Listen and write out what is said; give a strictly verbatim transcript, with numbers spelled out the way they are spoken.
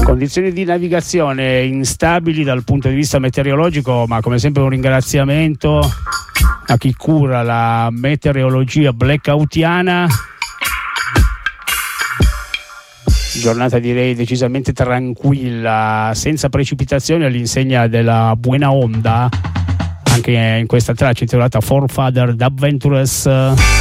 Condizioni di navigazione instabili dal punto di vista meteorologico, ma come sempre un ringraziamento a chi cura la meteorologia blackoutiana. Giornata direi decisamente tranquilla, senza precipitazioni, all'insegna della buona onda anche in questa traccia intitolata Forefather Adventures.